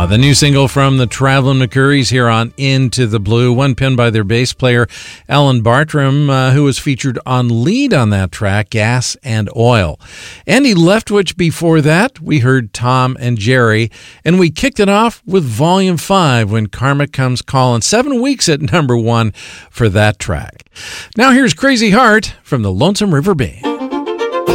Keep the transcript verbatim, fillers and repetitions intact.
the new single from the Traveling McCourys here on Into the Blue, one penned by their bass player, Alan Bartram, uh, who was featured on lead on that track, Gas and Oil. Andy Leftwich before that, we heard Tom and Jerry, and we kicked it off with Volume five, When Karma Comes Calling, seven weeks at number one for that track. Now here's Crazy Heart from the Lonesome River Band.